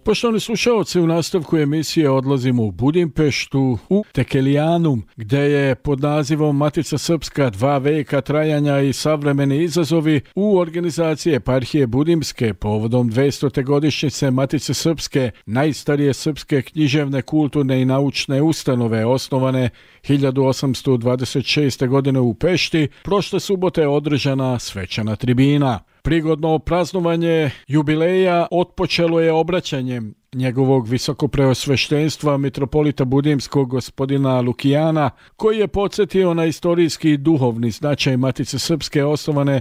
Poštovani slušalci, u nastavku emisije odlazimo u Budimpeštu, u Tekelijanum, gdje je pod nazivom Matica Srpska 2 veka trajanja i savremeni izazovi u organizaciji Eparhije Budimske povodom 200. godišnjice Matice Srpske, najstarije srpske književne, kulturne i naučne ustanove osnovane 1826. godine u Pešti, prošle subote je održana svečana tribina. Prigodno praznovanje jubileja otpočelo je obraćanjem njegovog visokopreosveštenstva mitropolita Budimskog gospodina Lukijana, koji je podsjetio na istorijski i duhovni značaj Matice Srpske osnovane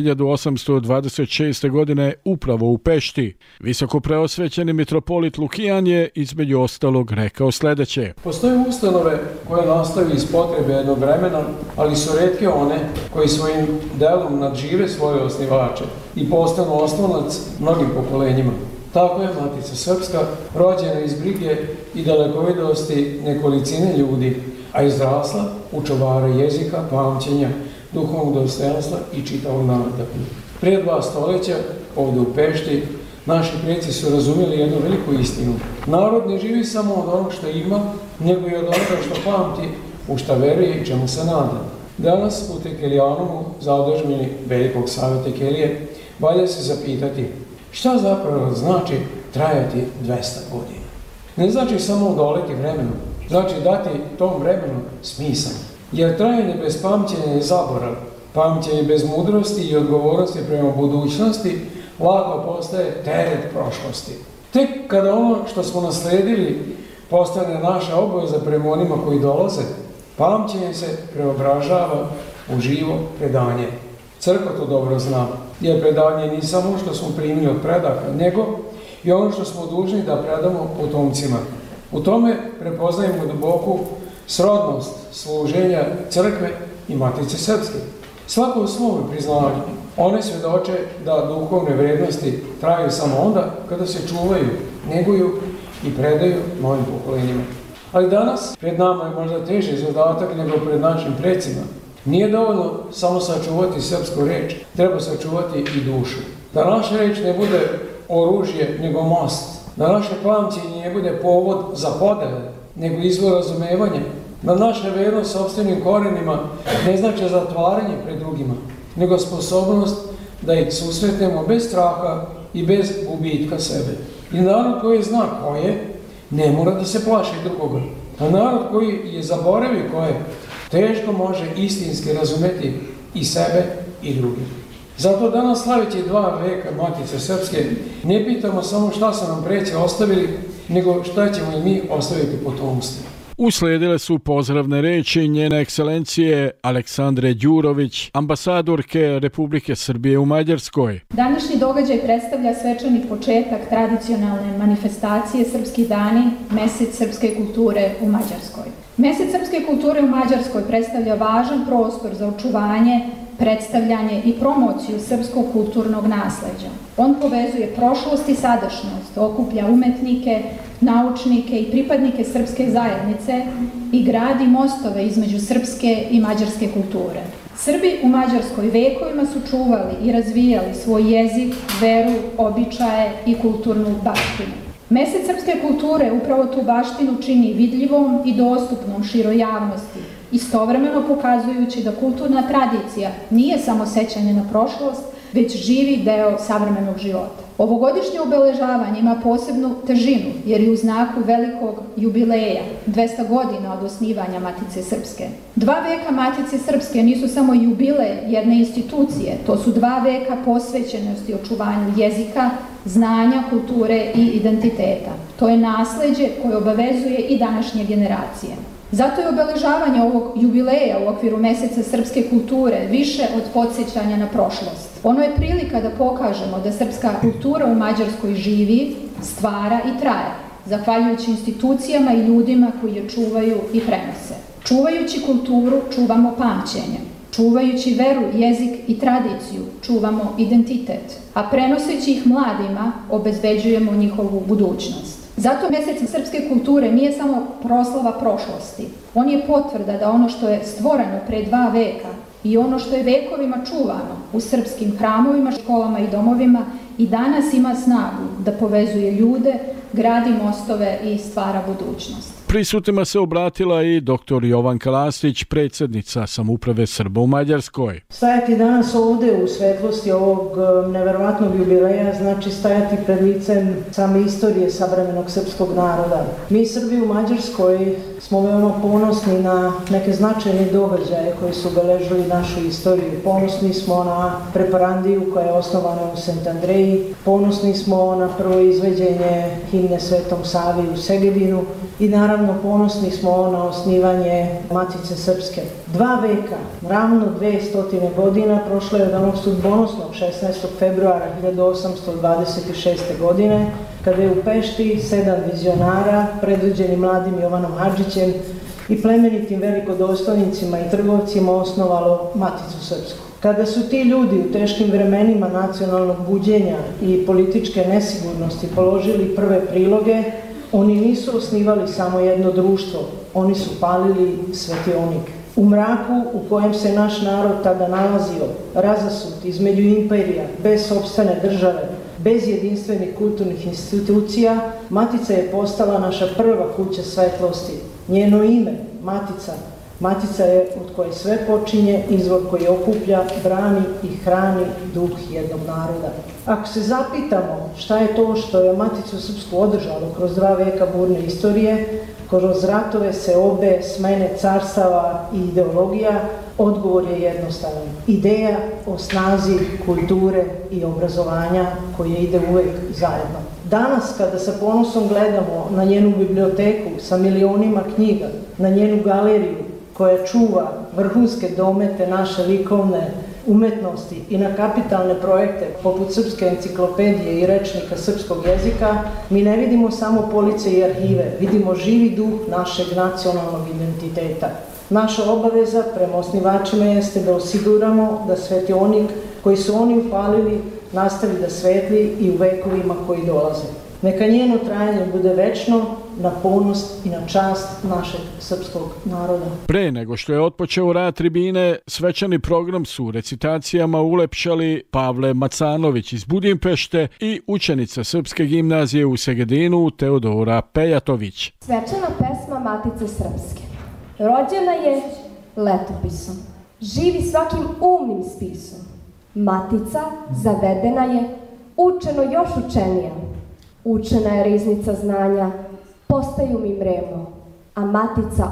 1826. godine upravo u Pešti. Visokopreosvećeni mitropolit Lukijan je između ostalog rekao sljedeće. Postoje ustanove koje nastaju iz potrebe jednog vremena, ali su retke one koji svojim delom nadžive svoje osnivače i postanu oslonac mnogim pokolenjima. Tako je Matica Srpska rođena iz brige i dalekovidosti nekolicine ljudi, a izrasla u čuvara jezika, pamćenja, duhovnog dostojanstva i čitavog naroda. Prije 2 stoljeća, ovdje u Pešti, naši preci su razumjeli jednu veliku istinu. Narod ne živi samo od onog što ima, nego i od onoga što pamti, u šta veruje i čemu se nada. Danas u Tekelijanumu, za održbini Velikog Save Tekelije, valja se zapitati šta zapravo znači trajati 200 godina. Ne znači samo udoleti vremenu, znači dati tom vremenu smisao. Jer trajanje bez pamćenja je zaborav, pamćenje bez mudrosti i odgovornosti prema budućnosti lako postaje teret prošlosti. Tek kada ono što smo nasledili postane naša obaveza prema onima koji dolaze, pamćenje se preobražava u živo predanje. Crkva to dobro zna, jer predanje nije samo što smo primili od predaka, nego i ono što smo dužni da predamo potomcima. U tome prepoznajemo duboku srodnost služenja crkve i Matice Srpske. Svako u svome priznanju, one svjedoče da duhovne vrijednosti traju samo onda kada se čuvaju, neguju i predaju novim pokolenjima. Ali danas pred nama je možda teži zadatak nego pred našim precima. Nije dovoljno samo sačuvati srpsku reč, treba sačuvati i dušu. Da naša reč ne bude oružje, nego most. Da naše pamćenje ne bude povod za podele, nego izvor razumevanja. Da naša vernost sopstvenim korenima ne znači zatvaranje pred drugima, nego sposobnost da ih susretnemo bez straha i bez gubitka sebe. I narod koji zna ko je, ne mora da se plaši drugoga. A narod koji je zaboravio ko je, teško može istinski razumeti i sebe i druge. Zato danas, slaveći 2 veka Matice Srpske, ne pitamo samo šta su nam preci ostavili, nego šta ćemo i mi ostaviti potomstvu. Uslijedile su pozdravne reči njene ekscelencije Aleksandre Đurović, ambasadorke Republike Srbije u Mađarskoj. Današnji događaj predstavlja svečani početak tradicionalne manifestacije Srpski dani, Mesec srpske kulture u Mađarskoj. Mesec srpske kulture u Mađarskoj predstavlja važan prostor za očuvanje, predstavljanje i promociju srpskog kulturnog nasleđa. On povezuje prošlost i sadašnjost, okuplja umetnike, naučnike i pripadnike srpske zajednice i gradi mostove između srpske i mađarske kulture. Srbi u Mađarskoj vekovima su čuvali i razvijali svoj jezik, veru, običaje i kulturnu baštinu. Mesec srpske kulture upravo tu baštinu čini vidljivom i dostupnom široj javnosti, istovremeno pokazujući da kulturna tradicija nije samo sećanje na prošlost, već živi deo savremenog života. Ovogodišnje obeležavanje ima posebnu težinu, jer je u znaku velikog jubileja, 200 godina od osnivanja Matice Srpske. 2 veka Matice Srpske nisu samo jubilej jedne institucije, to su 2 veka posvećenosti očuvanju jezika, znanja, kulture i identiteta. To je nasleđe koje obavezuje i današnje generacije. Zato je obeležavanje ovog jubileja u okviru Meseca srpske kulture više od podsjećanja na prošlost. Ono je prilika da pokažemo da srpska kultura u Mađarskoj živi, stvara i traje, zahvaljujući institucijama i ljudima koji je čuvaju i prenose. Čuvajući kulturu, čuvamo pamćenje. Čuvajući veru, jezik i tradiciju, čuvamo identitet. A prenoseći ih mladima, obezbeđujemo njihovu budućnost. Zato Mesec srpske kulture nije samo proslava prošlosti. On je potvrda da ono što je stvoreno pre 2 veka i ono što je vekovima čuvano u srpskim hramovima, školama i domovima i danas ima snagu da povezuje ljude, gradi mostove i stvara budućnost. Prisutnima se obratila i dr. Jovanka Lastić, predsjednica Samouprave Srba u Mađarskoj. Stajati danas ovdje u svetlosti ovog neverovatnog jubileja znači stajati pred licem same istorije savremenog srpskog naroda. Mi Srbi u Mađarskoj smo veoma ponosni na neke značajne događaje koji su obeležili našu istoriju. Ponosni smo na preparandiju koja je osnovana u St. Andreji, ponosni smo na prvo izveđenje himne Svetom Savi u Segedinu i naravno ponosni smo na osnivanje Matice Srpske. 2 veka, ravno 200 godina, prošlo je od onog sudbonosnog 16. februara 1826. godine, kada je u Pešti 7 vizionara, predvođeni mladim Jovanom Hadžićem i plemenitim velikodostojnicima i trgovcima osnovalo Maticu Srpsku. Kada su ti ljudi u teškim vremenima nacionalnog buđenja i političke nesigurnosti položili prve priloge, oni nisu osnivali samo jedno društvo, oni su palili svetionik. U mraku u kojem se naš narod tada nalazio, razasut između imperija, bez sopstvene države, bez jedinstvenih kulturnih institucija, Matica je postala naša prva kuća svetlosti. Njeno ime, Matica, Matica je od koje sve počinje, izvor koji okuplja, brani i hrani duh jednog naroda. Ako se zapitamo šta je to što je Maticu Srpsku održalo kroz 2 veka burne istorije, kroz ratove, seobe, smene carstava i ideologija, odgovor je jednostavan. Ideja o snazi kulture i obrazovanja koje ide uvek zajedno. Danas, kada sa ponosom gledamo na njenu biblioteku sa milionima knjiga, na njenu galeriju koja čuva vrhunske domete naše likovne umetnosti i na kapitalne projekte poput Srpske enciklopedije i rečnika srpskog jezika, mi ne vidimo samo police i arhive, vidimo živi duh našeg nacionalnog identiteta. Naša obaveza prema osnivačima jeste da osiguramo da svetionik koji su oni upalili nastavi da svetli i u vekovima koji dolaze. Neka njeno trajanje bude večno, na ponos i na čast našeg srpskog naroda. Pre nego što je otpočeo rad tribine, svečani program su recitacijama ulepšali Pavle Macanović iz Budimpešte i učenica Srpske gimnazije u Segedinu Teodora Pejatović. Svečana pesma Matice Srpske. Rođena je letopisom, živi svakim umnim spisom. Matica zavedena je, učeno još učenija. Učena je riznica znanja, postaju mi mremo, a Matica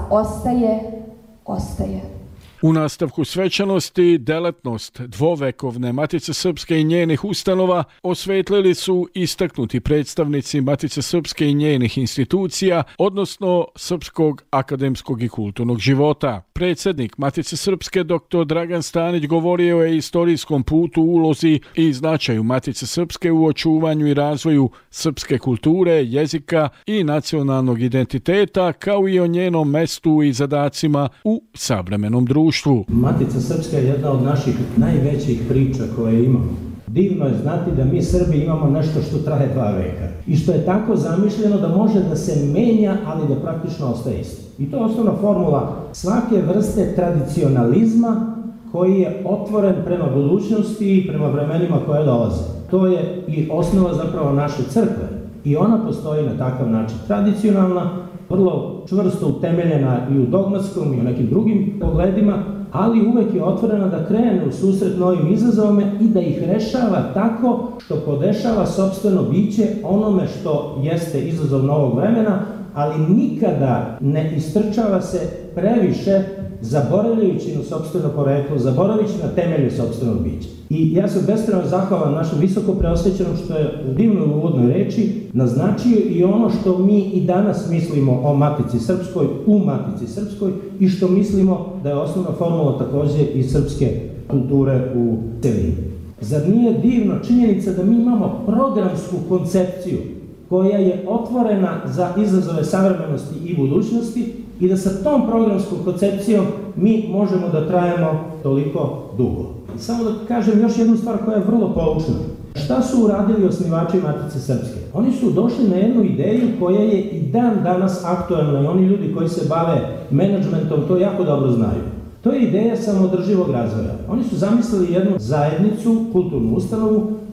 ostaje. U nastavku svečanosti delatnost dvovekovne Matice Srpske i njenih ustanova osvetlili su istaknuti predstavnici Matice Srpske i njenih institucija, odnosno srpskog akademskog i kulturnog života. Predsjednik Matice Srpske dr. Dragan Stanić govorio je o istorijskom putu, ulozi i značaju Matice Srpske u očuvanju i razvoju srpske kulture, jezika i nacionalnog identiteta, kao i o njenom mestu i zadacima u savremenom društvu. Matica Srpska je jedna od naših najvećih priča koje imamo. Divno je znati da mi Srbi imamo nešto što traje 2 veka i što je tako zamišljeno da može da se menja, ali da praktično ostaje isto. I to je osnovna formula svake vrste tradicionalizma koji je otvoren prema budućnosti i prema vremenima koje dolaze. To je i osnova zapravo naše crkve i ona postoji na takav način tradicionalna, vrlo čvrsto utemeljena i u dogmatskom i u nekim drugim pogledima, ali uvek je otvorena da krene u susret novim izazovima i da ih rešava tako što podešava sopstveno biće onome što jeste izazov novog vremena, ali nikada ne istrčava se previše zaboravljajući na sopstveno poreklo, zaboravljajući na temelje sopstvenog bića. I ja sam beskrajno zahvalan našem visoko preosvećenom što je u divnoj uvodnoj reči naznačio i ono što mi i danas mislimo o Matici Srpskoj, u Matici Srpskoj i što mislimo da je osnovna formula takođe i srpske kulture u celini. Zar nije divno činjenica da mi imamo programsku koncepciju koja je otvorena za izazove savremenosti i budućnosti i da sa tom programskom koncepcijom mi možemo da trajemo toliko dugo. Samo da kažem još jednu stvar koja je vrlo poučna. Šta su uradili osnivači Matice Srpske? Oni su došli na jednu ideju koja je i dan danas aktuelna i oni ljudi koji se bave menadžmentom to jako dobro znaju. To je ideja samoodrživog razvoja. Oni su zamislili jednu zajednicu, kulturnu ustanovu,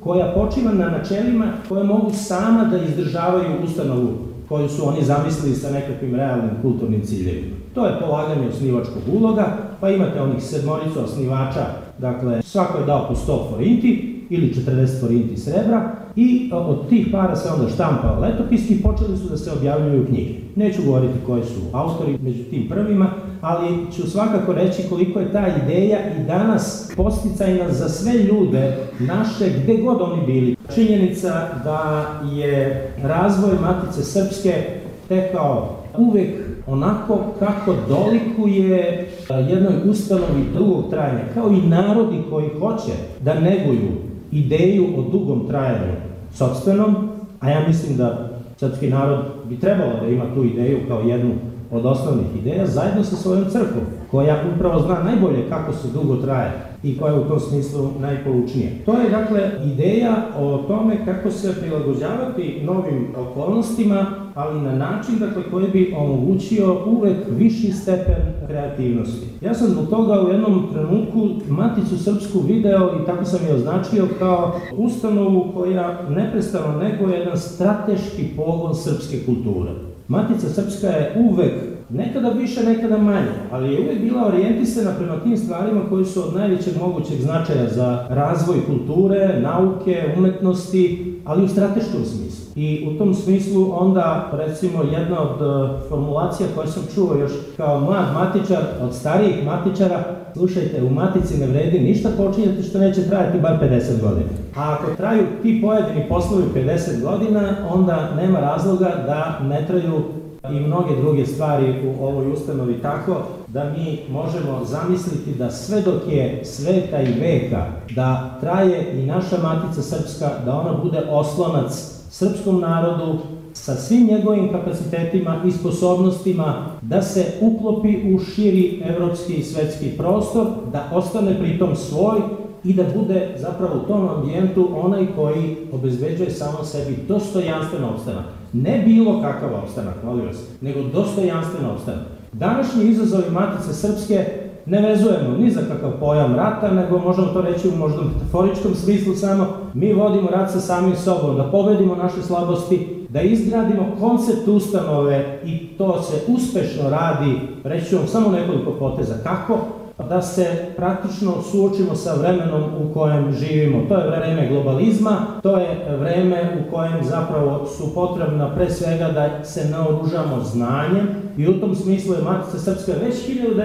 koja počiva na načelima koje mogu sama da izdržavaju ustanovu koju su oni zamislili sa nekakvim realnim kulturnim ciljevima. To je polaganje osnivačkog uloga, pa imate onih 7 osnivača, dakle svako je dao po 100 forinti ili 40 forinti srebra i od tih para se onda štampao letopis i počeli su da se objavljuju knjige. Neću govoriti koji su autori među tim prvima, ali ću svakako reći koliko je ta ideja i danas podsticajna za sve ljude naše, gde god oni bili. Činjenica da je razvoj Matice Srpske tekao uvek onako kako dolikuje jednoj ustanovi drugog trajanja, kao i narodi koji hoće da neguju ideju o dugom trajanju sopstvenom, a ja mislim da srpski narod bi trebalo da ima tu ideju kao jednu od osnovnih ideja, zajedno sa svojom crkvom, koja upravo zna najbolje kako se dugo traje i koja je u tom smislu najpoučnija. To je dakle ideja o tome kako se prilagođavati novim okolnostima, ali na način dakle, koji bi omogućio uvek viši stepen kreativnosti. Ja sam zbog toga u jednom trenutku Maticu Srpsku video i tako sam je označio kao ustanovu koja neprestano neguje jedan strateški pogon srpske kulture. Matica Srpska je uvek, nekada više, nekada manje, ali je uvek bila orijentisana prema tim stvarima koji su od najvećeg mogućeg značaja za razvoj kulture, nauke, umetnosti, ali u strateškom smislu. I u tom smislu onda, recimo, jedna od formulacija koje sam čuo još kao mlad matičar, od starijih matičara, slušajte, u Matici ne vredi ništa počinjati što neće trajati bar 50 godina. A ako traju ti pojedini poslovi 50 godina, onda nema razloga da ne traju i mnoge druge stvari u ovoj ustanovi, tako da mi možemo zamisliti da sve dok je sveta i veka, da traje i naša Matica Srpska, da ona bude oslonac srpskom narodu sa svim njegovim kapacitetima i sposobnostima da se uklopi u širi evropski i svetski prostor, da ostane pritom svoj i da bude zapravo u tom ambijentu onaj koji obezbeđuje samo sebi dostojanstven opstanak. Ne bilo kakav opstanak, molim vas, nego dostojanstven opstanak. Današnji izazovi Matice Srpske ne vezujemo ni za kakav pojam rata, nego možemo to reći u možda metaforičkom smislu samo. Mi vodimo rat sa samim sobom, da pobedimo naše slabosti, da izgradimo koncept ustanove i to se uspešno radi, reći ću vam samo nekoliko poteza kako, da se praktično suočimo sa vremenom u kojem živimo. To je vreme globalizma, to je vreme u kojem zapravo su potrebna pre svega da se naoružamo znanjem i u tom smislu je Matica Srpska već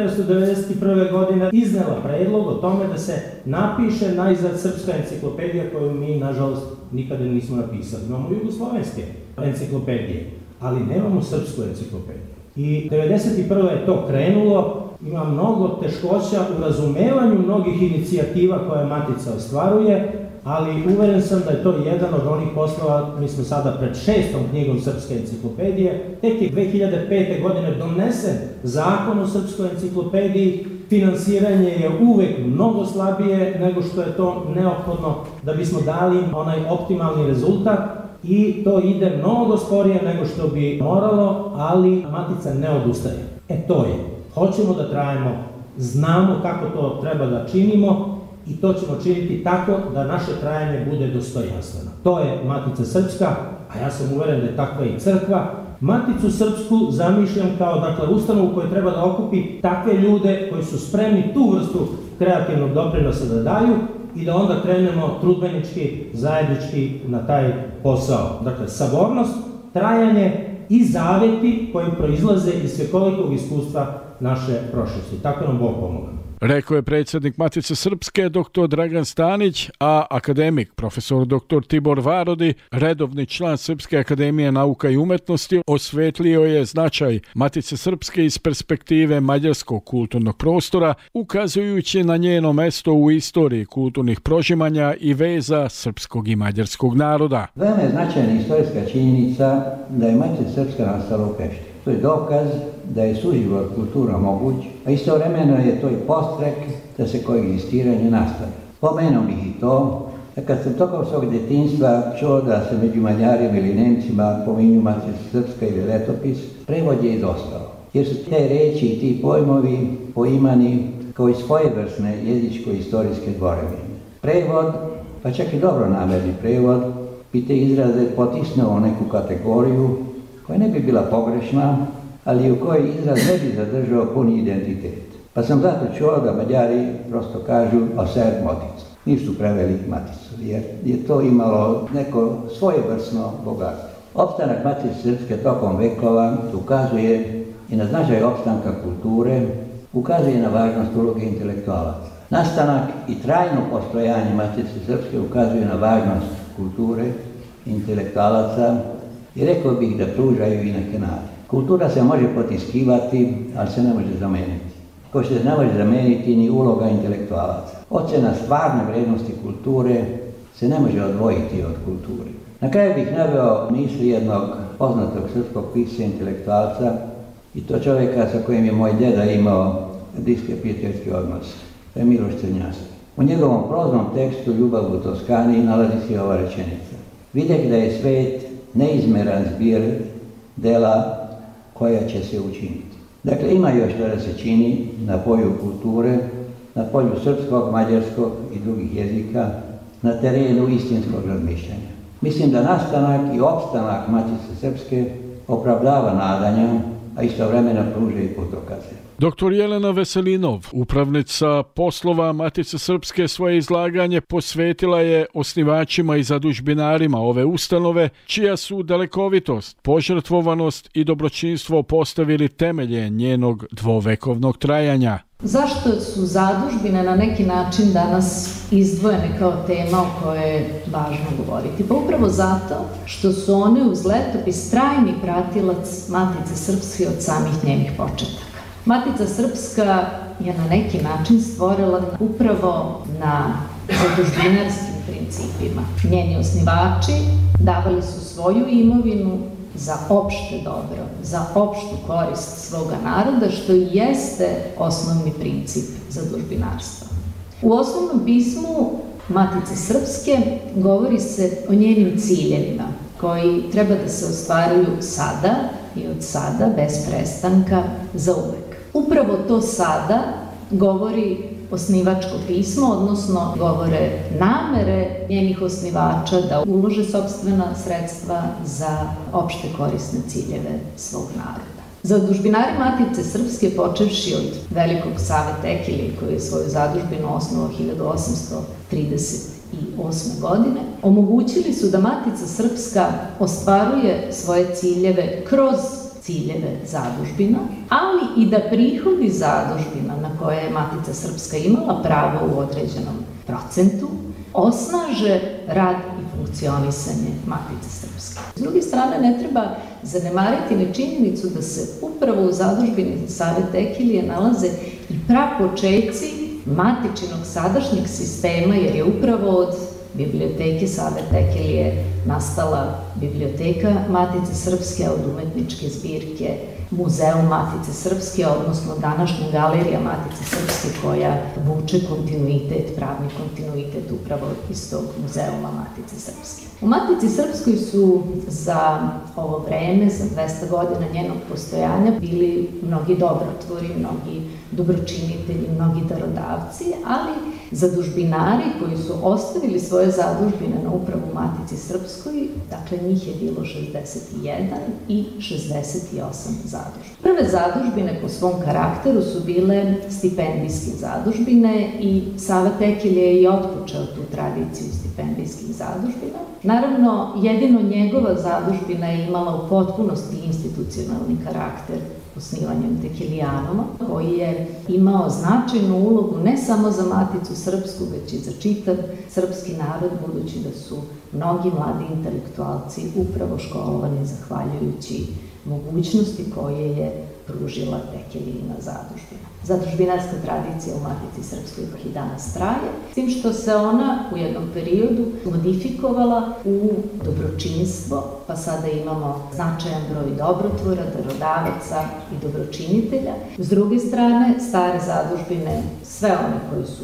1991. godine iznela predlog o tome da se napiše najzad srpska enciklopedija koju mi, nažalost, nikada nismo napisali. Imamo jugoslovenske enciklopedije, ali nemamo srpsku enciklopediju. I 1991. je to krenulo. Ima mnogo teškoća u razumevanju mnogih inicijativa koje Matica ostvaruje, ali uveren sam da je to jedan od onih poslova, mi smo sada pred 6. knjigom Srpske enciklopedije, tek je 2005. godine donesen zakon o Srpskoj enciklopediji, finansiranje je uvek mnogo slabije nego što je to neophodno da bismo dali onaj optimalni rezultat i to ide mnogo sporije nego što bi moralo, ali Matica ne odustaje. To je. Hoćemo da trajemo, znamo kako to treba da činimo i to ćemo činiti tako da naše trajanje bude dostojanstveno. To je Matica Srpska, a ja sam uveren da je takva i crkva. Maticu Srpsku zamišljam kao ustanovu koja treba da okupi takve ljude koji su spremni tu vrstu kreativnog doprinosa da daju i da onda krenemo trudbenički, zajednički na taj posao. Dakle, sabornost, trajanje i zaveti koji proizlaze iz svekolikog iskustva naše prošlosti. Tako nam Bog pomoga. Rekao je predsjednik Matice Srpske dr. Dragan Stanić, a akademik profesor dr. Tibor Varodi, redovni član Srpske akademije nauka i umetnosti, osvetlio je značaj Matice Srpske iz perspektive mađarskog kulturnog prostora, ukazujući na njeno mesto u istoriji kulturnih prožimanja i veza srpskog i mađarskog naroda. Veoma je značajna istorijska činjenica da je Matica Srpska nastala u Pešti. To je dokaz da je suživot kultura moguć, a istovremeno je to i podstrek da se koegzistiranje nastavi. Pomenuo bih i to, da kad sam tokom svog detinjstva čuo da se među Mađarima ili Nemcima pominju Matica Srpska ili letopis, prevod je izostao, jer su te reči i ti pojmovi poimani kao i svojevrsne jezičko-istorijske tvorevine. Prevod pa čak i dobronamerni prevod, bi te izraze potisnuo u neku kategoriju koja ne bi bila pogrešna, ali u kojoj izraz ne bi zadržao puni identitet. Pa sam zato čuo da Mađari prosto kažu oser moticu. Nisu preveli maticu, jer je to imalo neko svojevrsno bogatstvo. Opstanak Matice Srpske tokom vekova ukazuje i na značaj opstanka kulture, ukazuje na važnost uloge intelektualaca. Nastanak i trajno postojanje Matice Srpske ukazuje na važnost kulture, intelektualaca i rekao bih da pružaju i neke nade. Kultura se može potiskivati, ali se ne može zameniti. Ko što se ne može zameniti ni uloga intelektualaca. Ocena stvarne vrednosti kulture se ne može odvojiti od kulture. Na kraju bih naveo misli jednog poznatog srpskog pisca intelektualca i to čovjeka sa kojim je moj deda imao bliski prijateljski odnos. To je Miloš Crnjanski. U njegovom proznom tekstu Ljubav u Toskani nalazi se ova rečenica. Videk da je svet neizmeran zbir dela koja će se učiniti. Dakle, ima još što da se čini na polju kulture, na polju srpskog, mađarskog i drugih jezika, na terenu istinskog razmišljanja. Mislim da nastanak i opstanak Matice Srpske opravdava nadanja, a istovremeno pruža i putokaze. Dr. Jelena Veselinov, upravnica poslova Matice Srpske, svoje izlaganje posvetila je osnivačima i zadužbinarima ove ustanove, čija su dalekovitost, požrtvovanost i dobročinstvo postavili temelje njenog dvovekovnog trajanja. Zašto su zadužbine na neki način danas izdvojene kao tema o kojoj je važno govoriti? Pa upravo zato što su one uz letopis trajni pratilac Matice Srpske od samih njenih početaka. Matica Srpska je na neki način stvorila upravo na zadužbinarskim principima. Njeni osnivači davali su svoju imovinu za opšte dobro, za opštu korist svoga naroda, što i jeste osnovni princip zadužbinarstva. U osnovnom pismu Matice Srpske govori se o njenim ciljevima, koji treba da se ostvaruju sada i od sada, bez prestanka, za uvek. Upravo to sada govori osnivačko pismo, odnosno govore namere njenih osnivača da ulože sopstvena sredstva za opšte korisne ciljeve svog naroda. Zadužbinari Matice Srpske, počevši od Velikog Save Tekilije, koji je svoju zadužbinu osnovao 1838. godine, omogućili su da Matica Srpska ostvaruje svoje ciljeve kroz ciljeve zadužbina, ali i da prihodi zadužbina na koje je Matica Srpska imala pravo u određenom procentu, osnaže rad i funkcionisanje Matice Srpske. S druge strane, ne treba zanemariti ni činjenicu da se upravo u zadužbini Save Tekilije nalaze i prapočeci matičinog sadašnjeg sistema, jer je upravo od biblioteke Save Tekilije nastala biblioteka Matice Srpske, od umetničke zbirke Muzeum Matice Srpske, odnosno današnja Galerija Matice Srpske, koja vuče kontinuitet, pravni kontinuitet upravo iz tog Muzeuma Matice Srpske. U Matici Srpskoj su za ovo vreme, za 200 godina njenog postojanja, bili mnogi dobrotvori, mnogi dobročinitelji, mnogi darodavci, ali zadužbinari koji su ostavili svoje zadužbine na upravu Matici Srpskoj, dakle njih je bilo 61 i 68 zadužbina. Prve zadužbine po svom karakteru su bile stipendijske zadužbine i Sava Tekilije je i otpočeo tu tradiciju stipendijskih zadužbina. Naravno, jedino njegova zadužbina je imala u potpunosti institucionalni karakter osnivanjem Tekilijanuma, koji je imao značajnu ulogu ne samo za Maticu Srpsku, već i za čitav srpski narod, budući da su mnogi mladi intelektualci upravo školovani zahvaljujući mogućnosti koje je pružila Tekilijina zadužbina. Zadužbinarska tradicija u Matici Srpskoj i danas traje, s tim što se ona u jednom periodu modifikovala u dobročinstvo, pa sada imamo značajan broj dobrotvora, darodavaca i dobročinitelja. S druge strane, stare zadužbine, sve one koji su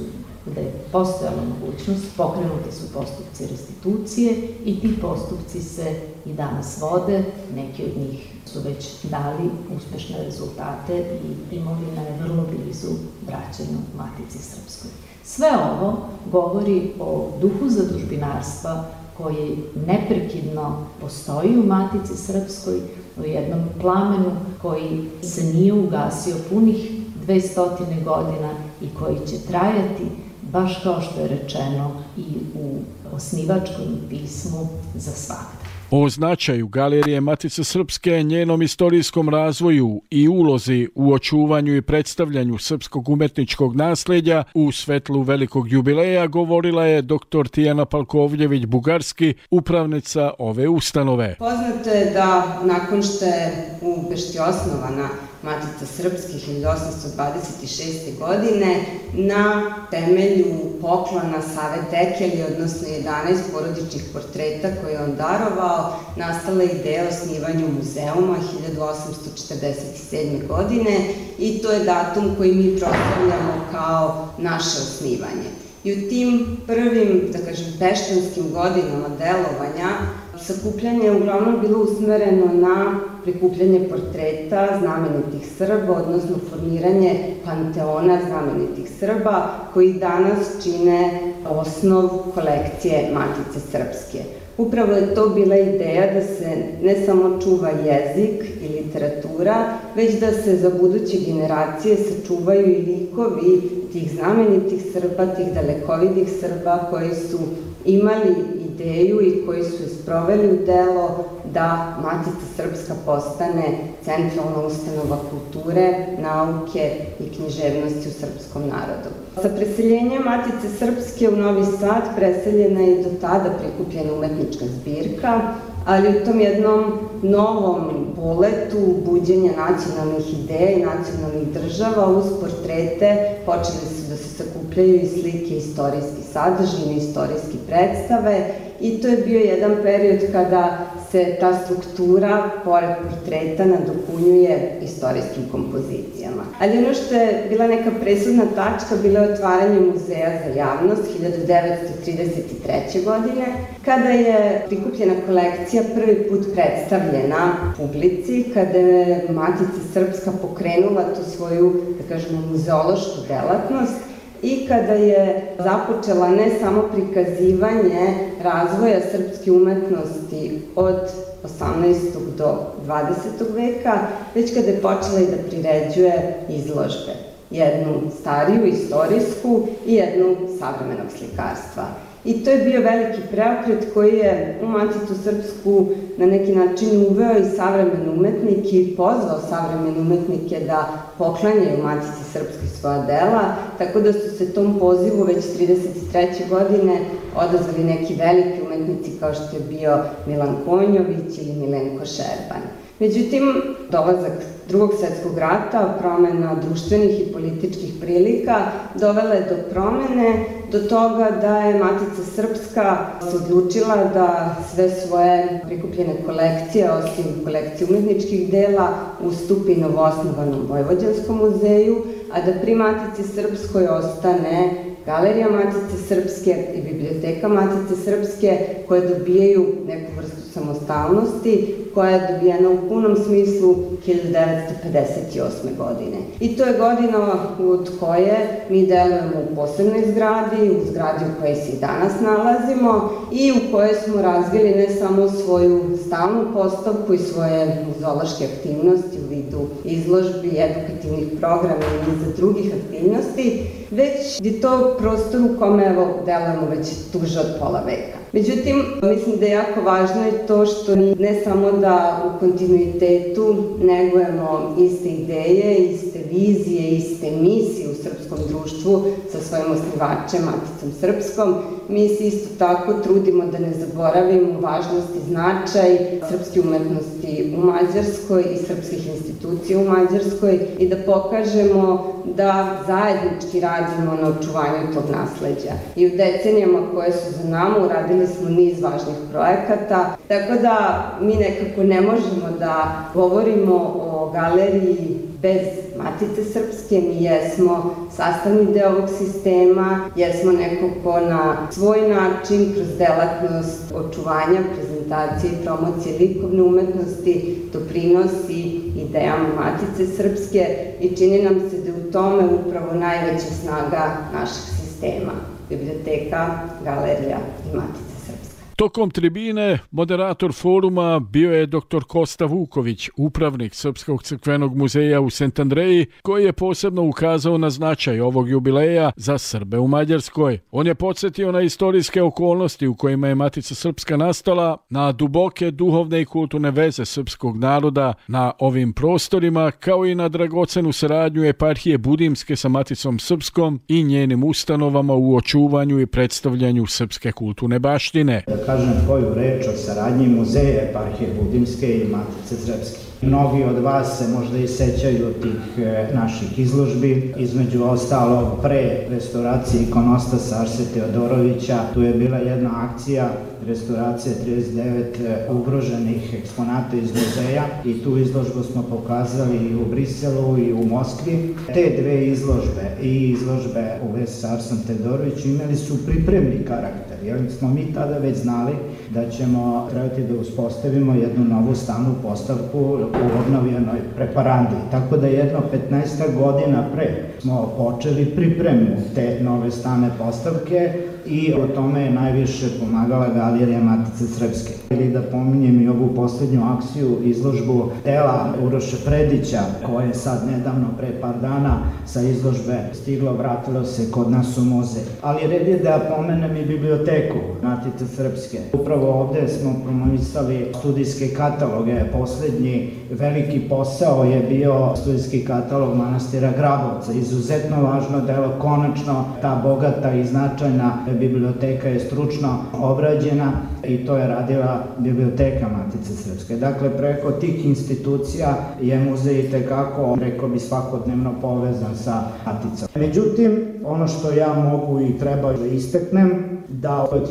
gde je postojala mogućnost, pokrenuti su postupci restitucije i ti postupci se i danas vode, neki od njih su već dali uspešne rezultate i imovina je vrlo blizu vraćanju Matici Srpskoj. Sve ovo govori o duhu zadužbinarstva koji neprekidno postoji u Matici Srpskoj, u jednom plamenu koji se nije ugasio punih 200 godina i koji će trajati, baš kao što je rečeno i u osnivačkom pismu, za svakda. O značaju Galerije Matice Srpske, njenom istorijskom razvoju i ulozi u očuvanju i predstavljanju srpskog umetničkog nasljeđa u svetlu velikog jubileja govorila je dr. Tijana Palkovljević-Bugarski, upravnica ove ustanove. Poznato je da nakon što je u Pešti osnovana Matica Srpskih 1826. godine, na temelju poklona Save Tekeli, odnosno 11 porodičnih portreta koje je on darovao, nastala ideja o osnivanju muzeuma 1847. godine i to je datum koji mi proslavljamo kao naše osnivanje. I u tim prvim, da kažem, peštanskim godinama delovanja, sakupljanje je uglavnom bilo usmereno na prikupljanje portreta znamenitih Srba, odnosno formiranje panteona znamenitih Srba, koji danas čine osnov kolekcije Matice Srpske. Upravo je to bila ideja da se ne samo čuva jezik i literatura, već da se za buduće generacije sačuvaju i likovi tih znamenitih Srba, tih dalekovidih Srba koji su imali ideju i koji su je sproveli u delo da Matica Srpska postane centralna ustanova kulture, nauke i književnosti u srpskom narodu. Sa preseljenjem Matice Srpske u Novi Sad preseljena je i do tada prikupljena umetnička zbirka, ali u tom jednom novom poletu buđenja nacionalnih ideja i nacionalnih država uz portrete počeli su da se sakupljaju i slike istorijski sadržine, istorijski predstave i to je bio jedan period kada se ta struktura, pored portreta, nadopunjuje istorijskim kompozicijama. Ali ono što je bila neka presudna tačka bilo je otvaranje muzeja za javnost 1933. godine, kada je prikupljena kolekcija prvi put predstavljena publici, kada je Matica Srpska pokrenula tu svoju, da kažemo, muzeološku delatnost i kada je započela ne samo prikazivanje razvoja srpske umetnosti od 18. do 20. veka, već kada je počela i da priređuje izložbe. Jednu stariju, istorijsku i jednu savremenog slikarstva. I to je bio veliki preokret koji je u Maticu Srpsku na neki način uveo i savremene umetnike i pozvao savremene umetnike da poklanjaju Matici Srpskoj svoja dela, tako da su se tom pozivu već 1933. godine odazvali neki veliki umetnici kao što je bio Milan Konjović ili Milenko Šerban. Međutim, dolazak Drugog svjetskog rata, promena društvenih i političkih prilika dovela je do promene, do toga da je Matica Srpska se odlučila da sve svoje prikupljene kolekcije, osim kolekcije umetničkih dela, ustupi novoosnovanom Vojvođanskom muzeju, a da pri Matici Srpskoj ostane Galerija Matice Srpske i Biblioteka Matice Srpske, koje dobijaju neku vrstu samostalnosti, koja je dobijena u punom smislu 1958. godine. I to je godina od koje mi delujemo u posebnoj zgradi, u zgradi u kojoj se i danas nalazimo i u kojoj smo razvili ne samo svoju stalnu postavku i svoje muzeološke aktivnosti u vidu izložbi, edukativnih programa i niza drugih aktivnosti, već je to prostor u kome delujemo već duže od pola veka. Međutim, mislim da je jako važno i to što ne samo da u kontinuitetu negujemo iste ideje, iste vizije, iste misije u srpskom društvu sa svojim osnivačem, Maticom Srpskom, mi se isto tako trudimo da ne zaboravimo važnost i značaj srpske umetnosti u Mađarskoj i srpskih institucija u Mađarskoj i da pokažemo da zajednički radimo na očuvanju tog nasleđa. I u decenijama koje su za nama uradili Radili smo niz važnih projekata, tako da mi nekako ne možemo da govorimo o galeriji bez Matice Srpske. Mi jesmo sastavni deo ovog sistema, jesmo neko ko na svoj način kroz delatnost očuvanja, prezentacije i promocije likovne umetnosti doprinosi idejama Matice Srpske i čini nam se da je u tome upravo najveća snaga našeg sistema, biblioteka, galerija i Matice Srpske. Tokom tribine moderator foruma bio je dr. Kosta Vuković, upravnik Srpskog crkvenog muzeja u St. Andreji, koji je posebno ukazao na značaj ovog jubileja za Srbe u Mađarskoj. On je podsjetio na istorijske okolnosti u kojima je Matica Srpska nastala, na duboke duhovne i kulturne veze srpskog naroda na ovim prostorima, kao i na dragocenu saradnju eparhije Budimske sa Maticom Srpskom i njenim ustanovama u očuvanju i predstavljanju srpske kulturne baštine. Kažem koju reč o saradnji muzeja eparhije Budimske i Matice Srpske. Mnogi od vas se možda i sećaju tih naših izložbi. Između ostalog, pre restauracije ikonostasa Arse Teodorovića, tu je bila jedna akcija restauracije 39 ugroženih eksponata iz muzeja i tu izložbu smo pokazali i u Briselu i u Moskvi. Te dve izložbe i izložbe u vezi sa Arsom Teodorovićem imali su pripremni karakter, jer smo mi tada već znali da ćemo trebati da uspostavimo jednu novu stalnu postavku u obnovljenoj preparandi. Tako da jedno 15 godina pre smo počeli pripremu te nove stalne postavke i o tome je najviše pomagala Galerija Matice Srpske. Ili da pominjem i ovu poslednju akciju, izložbu dela Uroša Predića, koje je sad nedavno, pre par dana, sa izložbe stiglo, vratilo se kod nas u muzej. Ali red je da pomenem i biblioteku Matice Srpske. Upravo ovde smo promovisali studijske kataloge. Poslednji veliki posao je bio studijski katalog manastira Grabovca. Izuzetno važno delo, konačno ta bogata i značajna biblioteka je stručno obrađena i to je radila biblioteka Matice Srpske. Dakle, preko tih institucija je muzej itekako, rekao bi, svakodnevno povezan sa Maticom. Međutim, ono što ja mogu i treba da istaknem, da od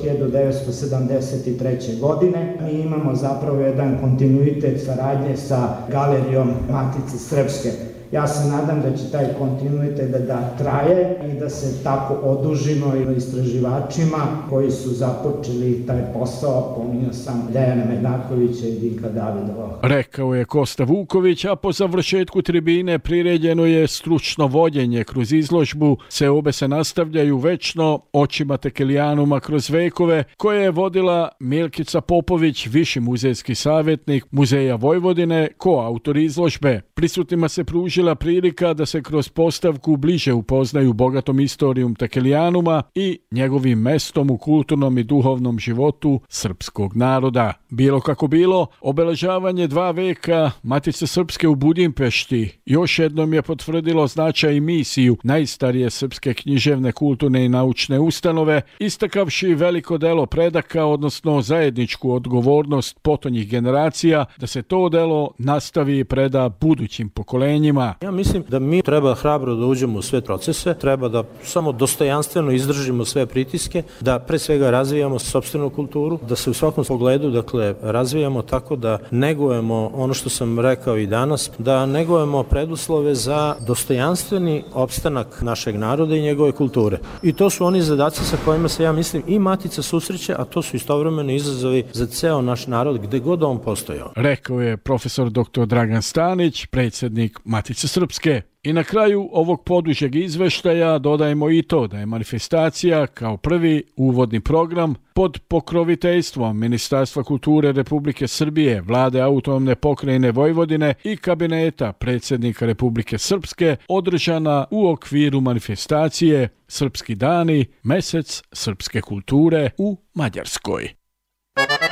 1973. godine mi imamo zapravo jedan kontinuitet saradnje sa Galerijom Matice Srpske. Ja se nadam da će taj kontinuitet da traje i da se tako odužimo i istraživačima koji su započeli taj posao, pominjao sam Dejana Medakovića i Dinka Davidova. Rekao je Kosta Vuković, a po završetku tribine priređeno je stručno vođenje kroz izložbu Seobe se nastavljaju večno očima Tekelijanuma kroz vekove, koje je vodila Milkica Popović, viši muzejski savjetnik Muzeja Vojvodine, koautor izložbe. Prisutnima se pružila prilika da se kroz postavku bliže upoznaju bogatom istorijom Tekelijanuma i njegovim mestom u kulturnom i duhovnom životu srpskog naroda. Bilo kako bilo, obeležavanje 2 veka Matice Srpske u Budimpešti još jednom je potvrdilo značaj i misiju najstarije srpske književne, kulturne i naučne ustanove, istakavši veliko delo predaka, odnosno zajedničku odgovornost potonjih generacija da se to delo nastavi i preda budućim pokolenjima. Ja mislim da mi treba hrabro da uđemo u sve procese, treba da samo dostojanstveno izdržimo sve pritiske, da pre svega razvijamo sopstvenu kulturu, da se u svakom pogledu, dakle, razvijamo tako da negujemo ono što sam rekao i danas, da negujemo preduslove za dostojanstveni opstanak našeg naroda i njegove kulture. I to su oni zadaci sa kojima se, ja mislim, i Matica susreće, a to su istovremeno izazovi za ceo naš narod, gde god on postojao. Rekao je profesor dr. Dragan Stanić, predsjednik Matice Srpske. I na kraju ovog podužeg izveštaja dodajemo i to da je manifestacija kao prvi uvodni program pod pokroviteljstvom Ministarstva kulture Republike Srbije, Vlade autonomne pokrajine Vojvodine i kabineta predsjednika Republike Srpske održana u okviru manifestacije Srpski dani, mesec srpske kulture u Mađarskoj.